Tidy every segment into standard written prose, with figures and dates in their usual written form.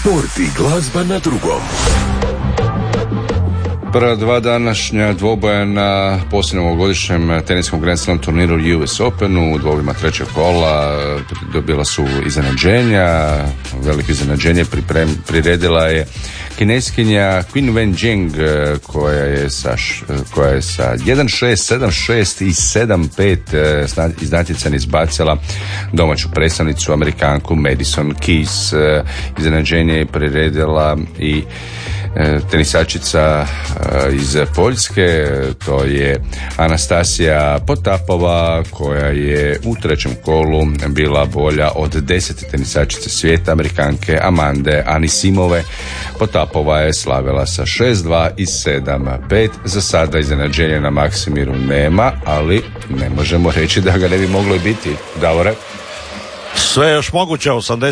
Sport i glazba na drugom. Prva dva današnja dvoboja na posljednjem ovogodišnjem teniskom Grand Slam turniru US Openu u dvobojima trećeg kola dobila su iznenađenja. Veliko iznenađenje priredila je Kineskinja Qin Wenjing koja je sa 1-6, 7-6 i 7-5 iz natjecanja izbacila domaću predstavnicu Amerikanku Madison Keys. Iznenađenje je priredila i tenisačica iz Poljske, to je Anastasija Potapova, koja je u trećem kolu bila bolja od 10 tenisačice svijeta, Amerikanke Amande Anisimove. Potapova je slavila sa 6-2 i 7-5. Za sada iznenađenja na Maksimiru nema, ali ne možemo reći da ga ne bi moglo i biti. Davore? Sve još moguće,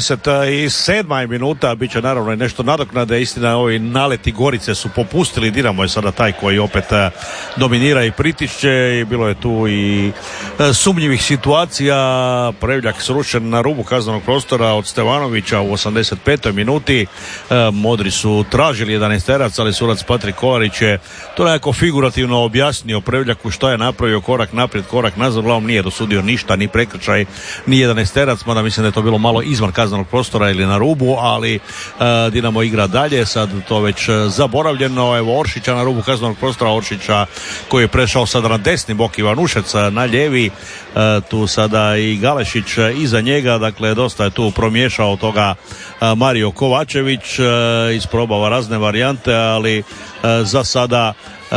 87. minuta, bit će naravno i nešto nadoknade. Istina, ovi naleti Gorice su popustili, Dinamo je sada taj koji opet dominira i pritišće i bilo je tu i sumnjivih situacija. Prevljak srušen na rubu kaznenog prostora od Stevanovića u 85. minuti. Modri su tražili 11-terac, ali sudac Patrik Kolarić je to nekako figurativno objasnio Prevljaku šta je napravio, korak naprijed, korak nazad, uglavnom nije dosudio ništa, ni prekršaj, ni 11-terac, mada mislim da je to bilo malo izvan kaznenog prostora ili na rubu, ali Dinamo igra dalje, sad to već zaboravljeno. Evo Oršića na rubu kaznenog prostora, Oršića koji je prešao sada na desni bok, Ivanušec na lijevi, tu sada i Galešić iza njega, dakle dosta je tu promiješao toga Mario Kovačević, isprobava razne varijante, ali za sada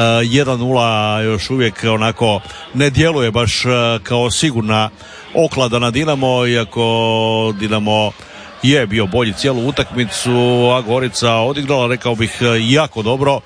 1-0 još uvijek onako ne djeluje baš kao sigurna oklada na Dinamo, iako Dinamo je bio bolji cijelu utakmicu, a Gorica odigrala, rekao bih, jako dobro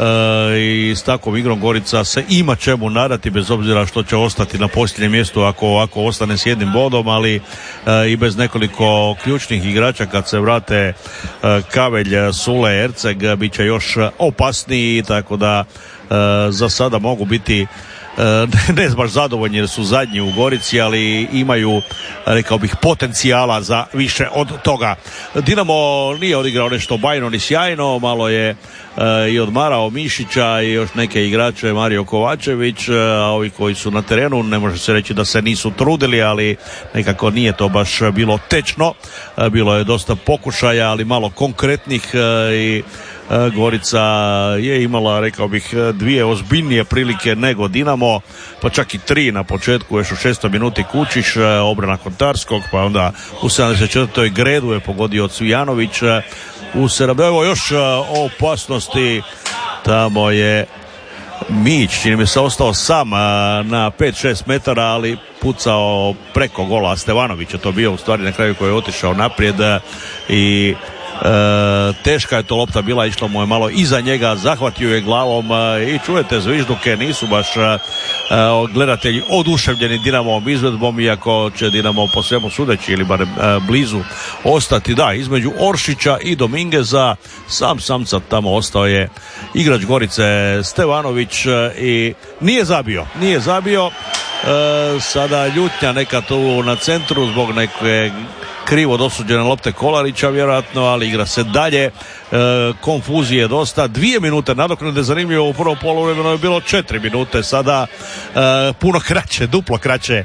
i s takvom igrom Gorica se ima čemu nadati, bez obzira što će ostati na posljednjem mjestu ako ostane s jednim bodom, ali i bez nekoliko ključnih igrača kad se vrate Kavelj, Sule, Erceg, bit će još opasniji, tako da za sada mogu biti ne baš zadovoljni jer su zadnji u Gorici, ali imaju, rekao bih, potencijala za više od toga. Dinamo nije odigrao nešto bajno ni sjajno, malo je i odmarao Mišića i još neke igrače, Mario Kovačević, a ovi koji su na terenu, ne može se reći da se nisu trudili, ali nekako nije to baš bilo tečno. Bilo je dosta pokušaja, ali malo konkretnih i Gorica je imala, rekao bih, dvije ozbiljnije prilike nego Dinamo, pa čak i tri na početku, još u 6. minuti Kučić, obrana Kontarskog, pa onda u 74. Gredu je pogodio Cvijanović, u 7. Evo još opasnosti, tamo je Mić, čini mi se, ostao sam na 5-6 metara, ali pucao preko gola Stevanovića, to bio u stvari na kraju koji je otišao naprijed i teška je to lopta bila, išla mu je malo iza njega, zahvatio je glavom i čujete zvižduke, nisu baš gledatelji oduševljeni Dinamovom izvedbom, iako će Dinamo po svemu sudeći ili barem blizu ostati. Da, između Oršića i Domingueza samca tamo ostao je igrač Gorice Stevanović i nije zabio. Sada ljutnja neka tu na centru zbog neke krivo dosuđene lopte Kolarića vjerojatno, ali igra se dalje, konfuzije dosta, 2 minute nadoknade, zanimljivo, u prvom poluvremenu je bilo 4 minute, sada puno kraće, duplo kraće,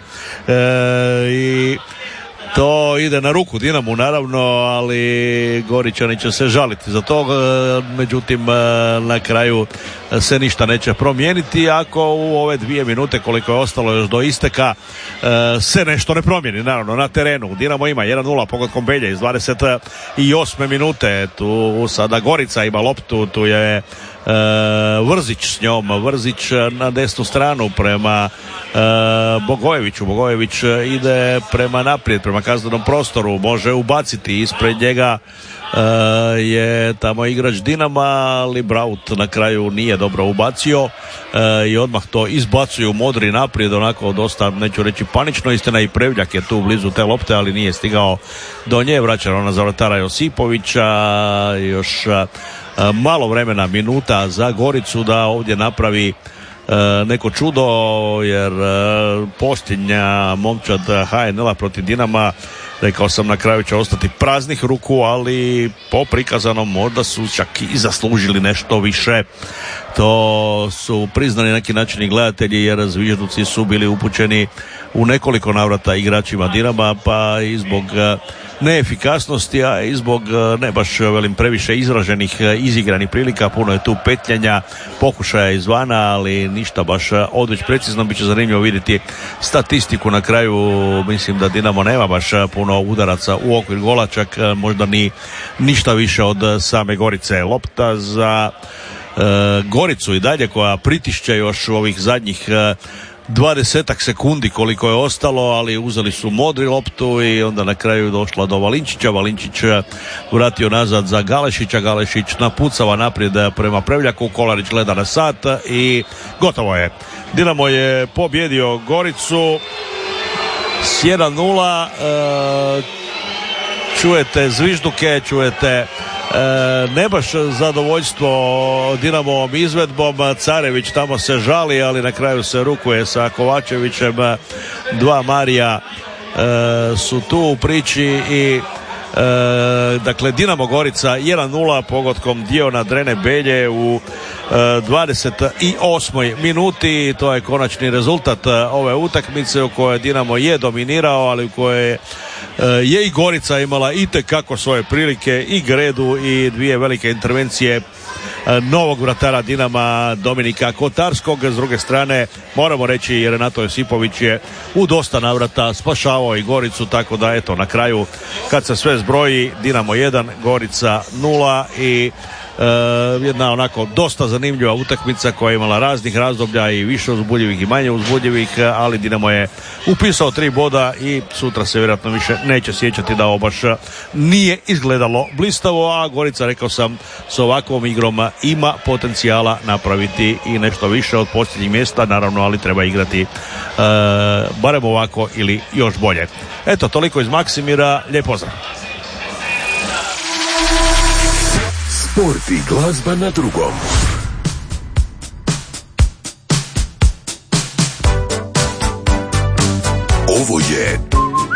i to ide na ruku Dinamu naravno, ali Goričani će se žaliti za to, međutim na kraju se ništa neće promijeniti ako u ove 2 minute koliko je ostalo još do isteka se nešto ne promijeni. Naravno na terenu Dinamo ima 1-0 pogodkom Belje iz 28. minute, tu sada Gorica ima loptu, tu je Vrzić s njom, Vrzić na desnu stranu prema Bogojeviću, Bogojević ide prema naprijed, prema kaznenom prostoru, može ubaciti, ispred njega je tamo igrač Dinama, ali Braut na kraju nije dobro ubacio i odmah to izbacuju Modri naprijed, onako dosta, neću reći panično, istina i Prevljak je tu blizu te lopte, ali nije stigao do nje, vraća ona za vratara Josipovića, još malo vremena, minuta za Goricu da ovdje napravi neko čudo, jer posljednja momčad HNL-a protiv Dinama, rekao sam, na kraju će ostati praznih ruku, ali po prikazanom možda su čak i zaslužili nešto više. To su priznali neki način i gledatelji, jer zvižduci su bili upućeni u nekoliko navrata igračima Dinama, pa i zbog neefikasnosti, a i zbog ne baš previše izraženih izigranih prilika. Puno je tu petljanja, pokušaja izvana, ali ništa baš odveć precizno. Biće zanimljivo vidjeti statistiku na kraju. Mislim da Dinamo nema baš puno udaraca u okvir gola, čak možda ni ništa više od same Gorice. Lopta za Goricu i dalje, koja pritišće još u ovih zadnjih 20 sekundi koliko je ostalo, ali uzeli su Modri loptu i onda na kraju došla do Valinčića. Valinčić vratio nazad za Galešića. Galešić napucava naprijed prema Prevljaku. Kolarić gleda na sat i gotovo je. Dinamo je pobjedio Goricu s 1-0. Čujete zvižduke, čujete ne baš zadovoljstvo Dinamovom izvedbom. Carević tamo se žali, ali na kraju se rukuje sa Kovačevićem. Dva Marija su tu u priči i dakle Dinamo Gorica 1-0 pogodkom Diona Drene Belje u 28. minuti. To je konačni rezultat ove utakmice u kojoj Dinamo je dominirao, ali u kojoj je i Gorica imala itekako svoje prilike i Gredu i dvije velike intervencije novog vratara Dinama Dominika Kotarskog. S druge strane moramo reći, jer Renato Josipović je u dosta navrata spašavao i Goricu, tako da eto na kraju kad se sve zbroji Dinamo 1, Gorica 0 i jedna onako dosta zanimljiva utakmica koja je imala raznih razdoblja i više uzbudljivih i manje uzbudljivih, ali Dinamo je upisao 3 boda i sutra se vjerojatno više neće sjećati da ovo baš nije izgledalo blistavo, a Gorica, rekao sam, s ovakvom igrom ima potencijala napraviti i nešto više od posljednjih mjesta, naravno, ali treba igrati barem ovako ili još bolje. Eto, toliko iz Maksimira, lijep pozdrav. Sport i glazba na drugom. Ovo je